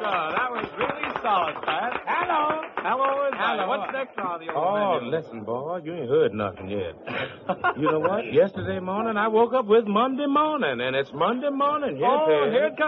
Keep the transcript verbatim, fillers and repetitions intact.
that was really solid, Pat. Hello. Hello is Hello. right. What's next on the old Oh, menu? listen, boy, you ain't heard nothing yet. You know what? Yesterday morning, I woke up with Monday morning, and it's Monday morning. Yes, Oh, it is. here it comes.